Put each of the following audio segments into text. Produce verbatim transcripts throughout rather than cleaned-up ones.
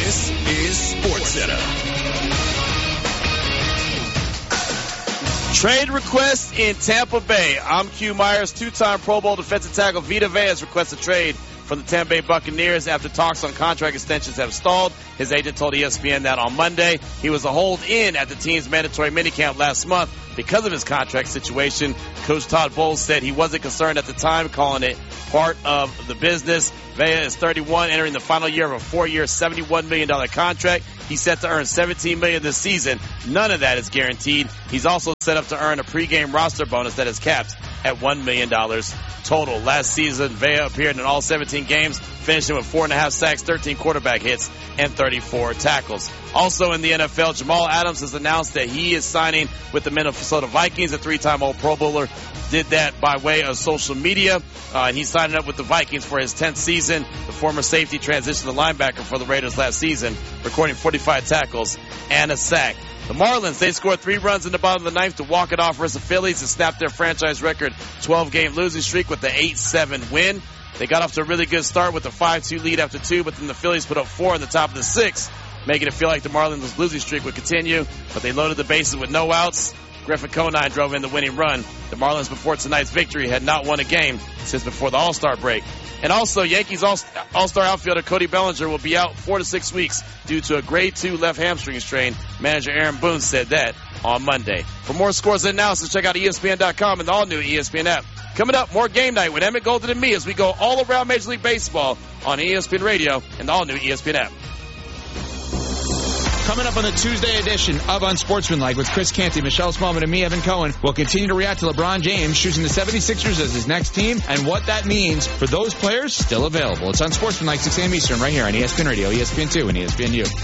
This is SportsCenter. Trade request in Tampa Bay. I'm Q Myers. Two-time Pro Bowl defensive tackle Vita Vea has requested trade from the Tampa Bay Buccaneers after talks on contract extensions have stalled. His agent told E S P N that on Monday. He was a hold-in at the team's mandatory minicamp last month because of his contract situation. Coach Todd Bowles said he wasn't concerned at the time, calling it part of the business. Vea is thirty-one, entering the final year of a four-year, seventy-one million dollars contract. He's set to earn seventeen million dollars this season. None of that is guaranteed. He's also set up to earn a pregame roster bonus that is capped at one million dollars total. Last season, Vea appeared in all seventeen games, finishing with four and a half sacks, thirteen quarterback hits, and thirty-four tackles. Also in the N F L, Jamal Adams has announced that he is signing with the Minnesota Vikings. A three-time All Pro Bowler did that by way of social media. Uh, he's signing up with the Vikings for his tenth season. The former safety transitioned to linebacker for the Raiders last season, recording forty-five tackles and a sack. The Marlins, they scored three runs in the bottom of the ninth to walk it off versus the Phillies and snap their franchise record twelve-game losing streak with the eight seven win. They got off to a really good start with a five two lead after two, but then the Phillies put up four in the top of the sixth, making it feel like the Marlins' losing streak would continue, but they loaded the bases with no outs. Griffin Conine drove in the winning run. The Marlins, before tonight's victory, had not won a game since before the All-Star break. And also, Yankees All-Star outfielder Cody Bellinger will be out four to six weeks due to a grade two left hamstring strain. Manager Aaron Boone said that on Monday. For more scores and analysis, check out E S P N dot com and the all-new E S P N app. Coming up, more Game Night with Emmett Golden and me as we go all around Major League Baseball on E S P N Radio and the all-new E S P N app. Coming up on the Tuesday edition of Unsportsmanlike with Chris Canty, Michelle Smallman, and me, Evan Cohen, we'll continue to react to LeBron James choosing the seventy-sixers as his next team and what that means for those players still available. It's Unsportsmanlike, six a.m. Eastern, right here on E S P N Radio, E S P N two, and E S P N U.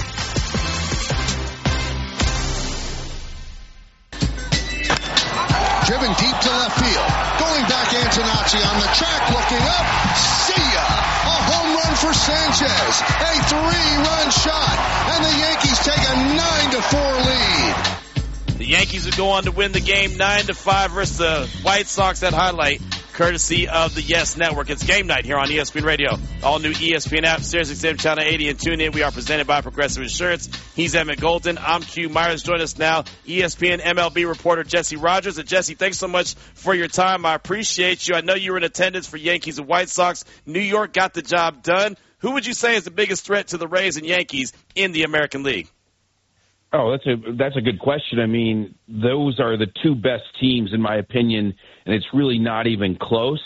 Driven deep to left field. Going back, Antonacci on the track, looking up. See ya! A home run for Sanchez. A three-run shot. And the Yankees take a nine to four lead. The Yankees would go on to win the game nine to five versus the White Sox. That highlight courtesy of the Yes Network. It's Game Night here on E S P N Radio. All new E S P N app, Sirius X M Channel eighty, and tune in. We are presented by Progressive Insurance. He's Emmett Golden. I'm Q Myers. Join us now, E S P N M L B reporter Jesse Rogers. And Jesse, thanks so much for your time. I appreciate you. I know you were in attendance for Yankees and White Sox. New York got the job done. Who would you say is the biggest threat to the Rays and Yankees in the American League? Oh, that's a that's a good question. I mean, those are the two best teams, in my opinion, and it's really not even close.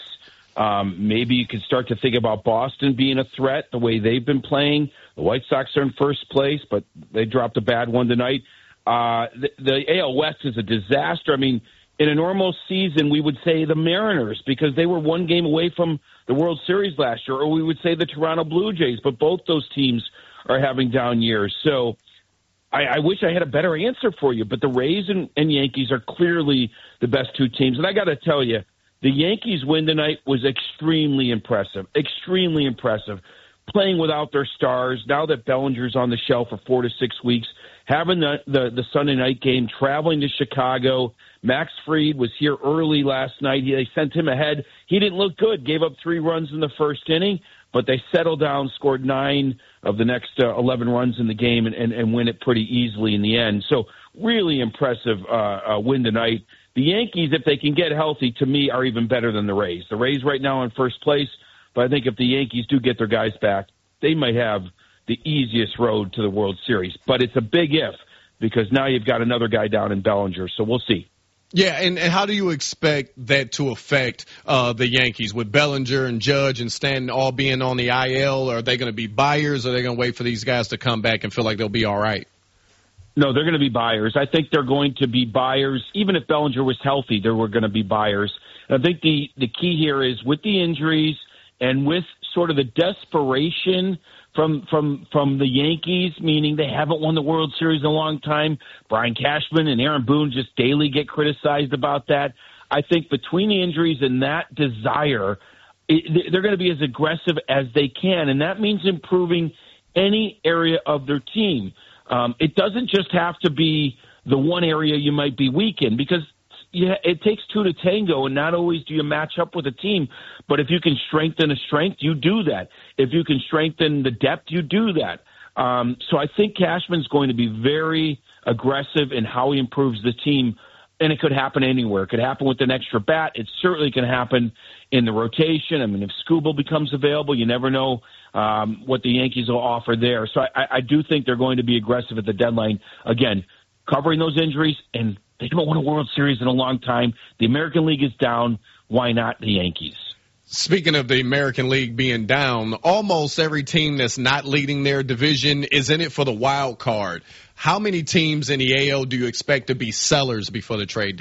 Um, maybe you could start to think about Boston being a threat the way they've been playing. The White Sox are in first place, but they dropped a bad one tonight. Uh, the, the A L West is a disaster. I mean, in a normal season, we would say the Mariners because they were one game away from the World Series last year, or we would say the Toronto Blue Jays, but both those teams are having down years. So I, I wish I had a better answer for you, but the Rays and, and Yankees are clearly the best two teams. And I got to tell you, the Yankees win tonight was extremely impressive, extremely impressive. Playing without their stars, now that Bellinger's on the shelf for four to six weeks, having the, the, the Sunday night game, traveling to Chicago. Max Fried was here early last night. He, they sent him ahead. He didn't look good, gave up three runs in the first inning, but they settled down, scored nine of the next uh, eleven runs in the game, and, and, and win it pretty easily in the end. So really impressive uh, uh, win tonight. The Yankees, if they can get healthy, to me, are even better than the Rays. The Rays right now in first place, but I think if the Yankees do get their guys back, they might have the easiest road to the World Series. But it's a big if, because now you've got another guy down in Bellinger, so we'll see. Yeah, and, and how do you expect that to affect uh, the Yankees with Bellinger and Judge and Stanton all being on the I L? Are they going to be buyers, or are they going to wait for these guys to come back and feel like they'll be all right? No, they're going to be buyers. I think they're going to be buyers. Even if Bellinger was healthy, they were going to be buyers. And I think the, the key here is with the injuries and with sort of the desperation from from from the Yankees, meaning they haven't won the World Series in a long time. Brian Cashman and Aaron Boone just daily get criticized about that. I think between the injuries and that desire, it, they're going to be as aggressive as they can, and that means improving any area of their team. Um, it doesn't just have to be the one area you might be weak in, because yeah, it takes two to tango, and not always do you match up with a team. But if you can strengthen a strength, you do that. If you can strengthen the depth, you do that. Um, so I think Cashman's going to be very aggressive in how he improves the team, and it could happen anywhere. It could happen with an extra bat. It certainly can happen in the rotation. I mean, if Skubal becomes available, you never know um, what the Yankees will offer there. So I, I do think they're going to be aggressive at the deadline. Again, covering those injuries, and they haven't won a World Series in a long time. The American League is down. Why not the Yankees? Speaking of the American League being down, almost every team that's not leading their division is in it for the wild card. How many teams in the A L do you expect to be sellers before the trade